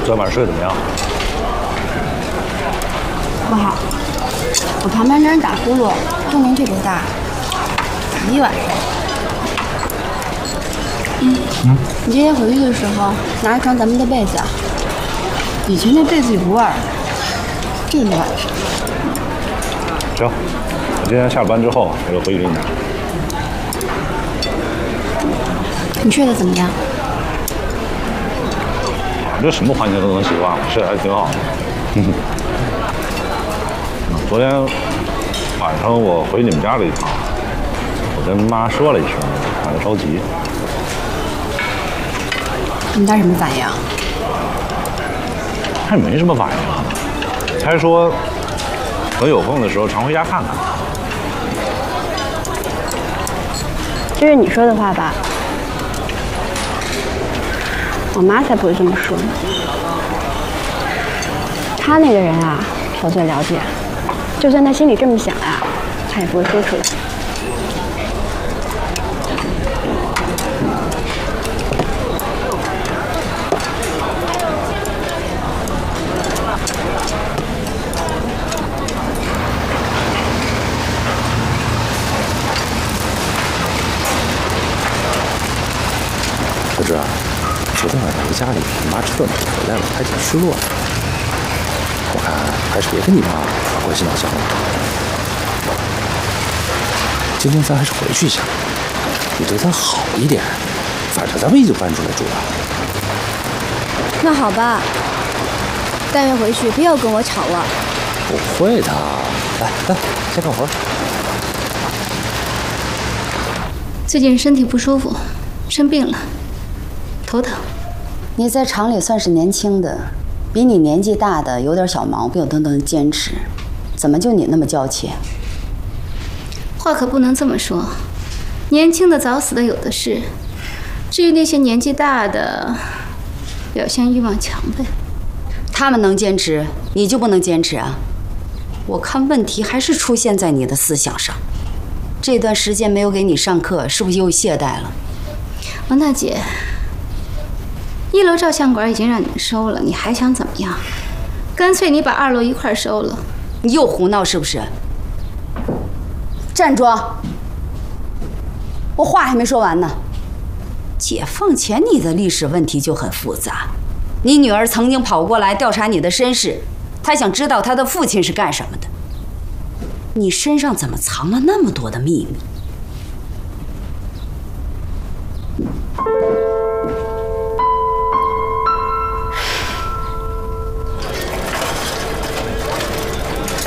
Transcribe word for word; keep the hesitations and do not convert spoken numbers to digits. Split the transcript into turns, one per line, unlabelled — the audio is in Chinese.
昨晚睡得怎么样？
不好，我旁边那人打呼噜，动静特别大，一晚上。嗯嗯，你今天回去的时候拿一床咱们的被子啊，以前那被子有味儿，这一晚上。
行，我今天下了班之后我就回去给你拿。
你睡得怎么样？
这什么环境都能习惯了，睡得还挺好的。嗯昨天晚上我回你们家了一趟，我跟妈说了一声，怕她着急。
你妈什么反应？
她也没什么反应，她还说等有空的时候常回家看看。
这是你说的话吧？我妈才不会这么说呢。她那个人啊，我最了解。就算她心里这么想啊，她也不会说出来。
可是啊，昨天晚上回家里，你妈知道你回来了，还挺失落的。我看还是别跟你妈关系闹僵了。今天咱还是回去一下，你对她好一点。反正咱们已经搬出来住了。
那好吧，但愿回去不要跟我吵了。
不会的，来来，先干活。
最近身体不舒服，生病了，头疼。
你在厂里算是年轻的。比你年纪大的有点小毛病都能坚持，怎么就你那么娇气？
话可不能这么说，年轻的早死的有的是，至于那些年纪大的，表现欲望强呗。
他们能坚持，你就不能坚持啊？我看问题还是出现在你的思想上。这段时间没有给你上课，是不是又懈怠了？
王大姐。一楼照相馆已经让你们收了，你还想怎么样？干脆你把二楼一块收了。
你又胡闹是不是？站住！我话还没说完呢。解放前你的历史问题就很复杂，你女儿曾经跑过来调查你的身世，她想知道她的父亲是干什么的。你身上怎么藏了那么多的秘密？